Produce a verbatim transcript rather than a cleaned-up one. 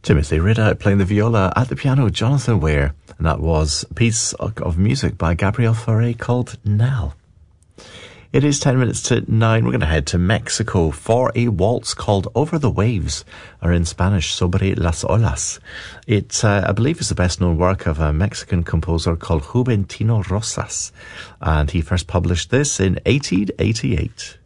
Timothy Ritter playing the viola, at the piano Jonathan Weir, and that was a piece of music by Gabriel Fauré called Nell. It is ten minutes to nine. We're going to head to Mexico for a waltz called Over the Waves, or in Spanish, Sobre las Olas. It, uh, I believe, is the best-known work of a Mexican composer called Juventino Rosas, and he first published this in eighteen eighty-eight.